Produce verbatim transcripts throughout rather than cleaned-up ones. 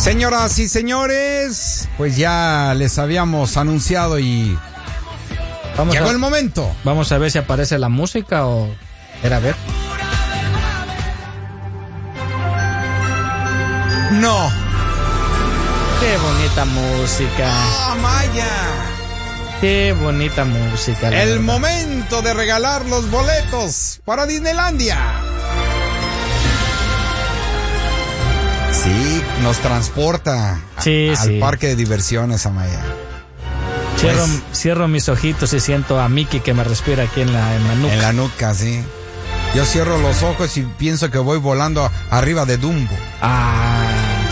Señoras y señores, pues ya les habíamos anunciado y vamos llegó a, el momento. Vamos a ver si aparece la música o... Era a ver. No. Qué bonita música. ¡Ah, Maya! Qué bonita música. El verdad. momento de regalar los boletos para Disneylandia. Sí, nos transporta sí, a, al sí. parque de diversiones, Amaya. Cierro, Pues, cierro mis ojitos y siento a Mickey que me respira aquí en la, en la nuca. En la nuca, sí. Yo cierro los ojos y pienso que voy volando a, arriba de Dumbo. Ah.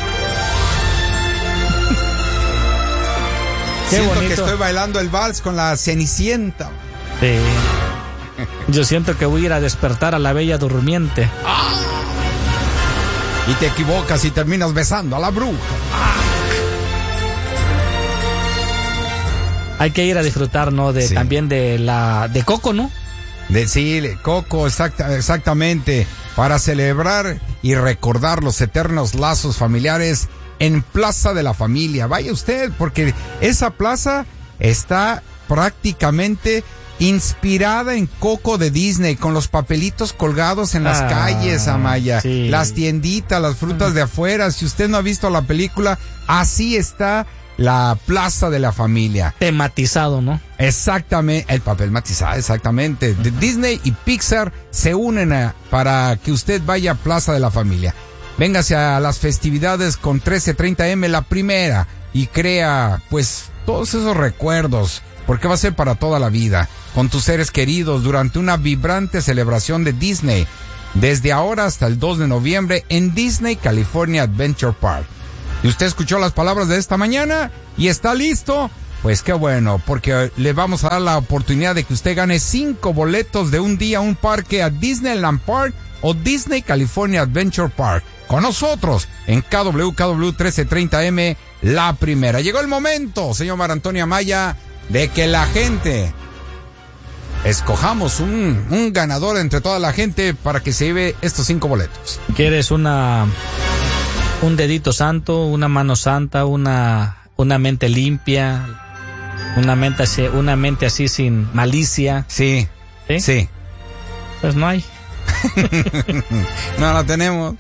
Qué Siento bonito. que estoy bailando el vals con la Cenicienta. Sí. Yo siento que voy a ir a despertar a la Bella Durmiente. ¡Ah! Y te equivocas y terminas besando a la bruja. ¡Ah! Hay que ir a disfrutar, ¿no? De Sí. también de la de Coco, ¿no? De, sí, Coco, exacta, exactamente. Para celebrar y recordar los eternos lazos familiares en Plaza de la Familia. Vaya usted, porque esa plaza está prácticamente inspirada en Coco de Disney, con los papelitos colgados en las ah, calles, Amaya. Sí. Las tienditas, las frutas de afuera. Si usted no ha visto la película, así está la Plaza de la Familia. Tematizado, ¿no? Exactamente, el papel matizado, exactamente. De Disney y Pixar se unen a, para que usted vaya a Plaza de la Familia. Véngase a las festividades con trece treinta eme la primera y crea, pues, todos esos recuerdos, porque va a ser para toda la vida, con tus seres queridos durante una vibrante celebración de Disney, desde ahora hasta el dos de noviembre en Disney California Adventure Park. ¿Y usted escuchó las palabras de esta mañana y está listo? Pues qué bueno, porque le vamos a dar la oportunidad de que usted gane cinco boletos de un día a un parque a Disneyland Park o Disney California Adventure Park. Con nosotros en K W K W trece treinta eme, la primera. Llegó el momento, señor Mar Antonio Amaya, de que la gente escojamos un, un ganador entre toda la gente para que se lleve estos cinco boletos. ¿Quieres una un dedito santo, una mano santa, una una mente limpia, una mente así, una mente así sin malicia? Sí, sí, sí. Pues no hay. No la tenemos.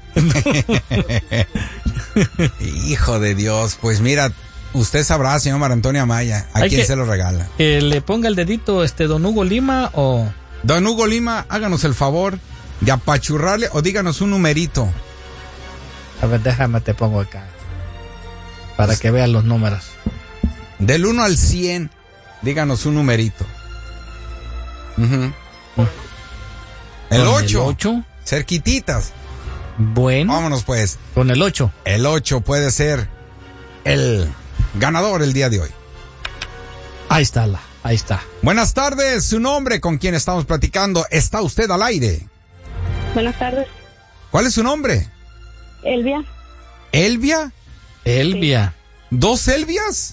Hijo de Dios, pues mira, usted sabrá, señor Mar Antonio Amaya, a Hay quién que- se lo regala. Que le ponga el dedito este don Hugo Lima o Don Hugo Lima, háganos el favor de apachurrarle o díganos un numerito. a ver, déjame te pongo acá para que vean los números. Del uno al cien, díganos un numerito. Ujú. El ¿Con ocho. el ocho? Cerquititas. Bueno, Vámonos pues. con el ocho. El ocho puede ser el ganador el día de hoy. Ahí está la, ahí está. Buenas tardes, su nombre, con quien estamos platicando. Está usted al aire. Buenas tardes, ¿Cuál es su nombre? Elvia. ¿Elvia? Elvia. ¿Dos Elvias?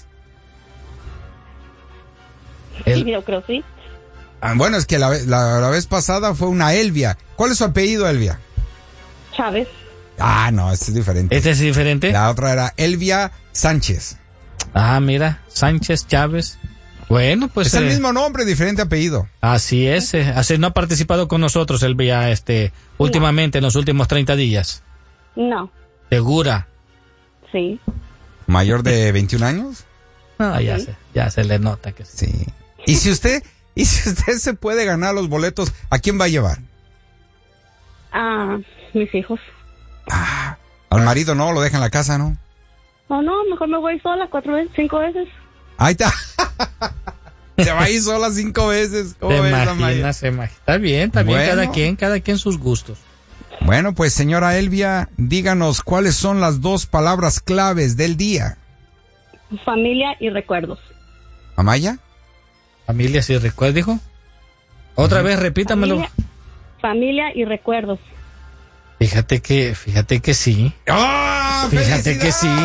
El- Yo creo sí. Ah, bueno, es que la, ve- la, la vez pasada fue una Elvia. ¿Cuál es su apellido, Elvia? Chávez. Ah, no, este es diferente. ¿Este es diferente? La otra era Elvia Sánchez. Ah, mira, Sánchez Chávez. Bueno, pues es el eh, mismo nombre, diferente apellido. así es. eh, así no ha participado con nosotros Elvia este últimamente en los últimos treinta días. No. ¿Segura? Sí. ¿Mayor de veintiún años? Ah, ya Sí. se, ya se le nota que sí. Sí. ¿Y si usted, y si usted se puede ganar los boletos, ¿a quién va a llevar? Ah, mis hijos. Ah, al marido no, lo deja en la casa, ¿no? Oh, no, mejor me voy sola cuatro veces, cinco veces. Ahí está. Se va a ir sola cinco veces. ¿Cómo Se ves, Amaya? imagina, se imagina. Está bien, está bien, Bueno. cada quien, cada quien sus gustos. Bueno, pues señora Elvia, díganos cuáles son las dos palabras claves del día. Familia y recuerdos. ¿Amaya? Familia, si recuerda, dijo. Otra vez, repítamelo. Familia, familia y recuerdos. Fíjate que, fíjate que sí. ¡Ah! Fíjate que sí.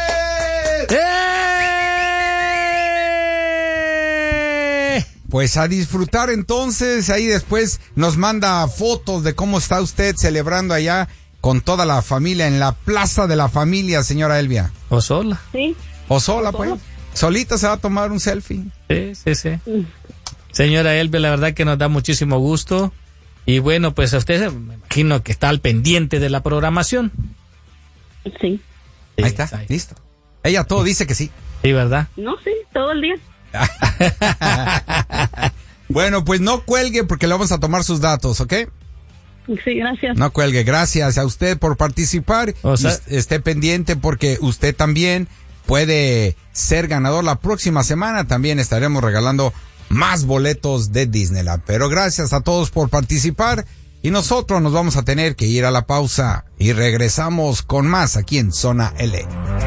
¡Eh! Pues a disfrutar entonces, ahí después nos manda fotos de cómo está usted celebrando allá con toda la familia en la Plaza de la Familia, señora Elvia. ¿O sola? Sí. O sola, ¿O pues. sola? Solita se va a tomar un selfie. Sí, sí, sí. Mm. Señora Elvia, la verdad que nos da muchísimo gusto. Y bueno, pues a usted me imagino que está al pendiente de la programación. Sí. Sí, Ahí está, ahí. listo. Ella todo dice que sí. Sí, ¿verdad? No, sí, todo el día. Bueno, pues no cuelgue porque le vamos a tomar sus datos, ¿ok? Sí, gracias. No cuelgue. Gracias a usted por participar. O sea- Y esté pendiente porque usted también puede ser ganador la próxima semana. También estaremos regalando más boletos de Disneyland. Pero gracias a todos por participar. Y nosotros nos vamos a tener que ir a la pausa. Y regresamos con más aquí en Zona L A.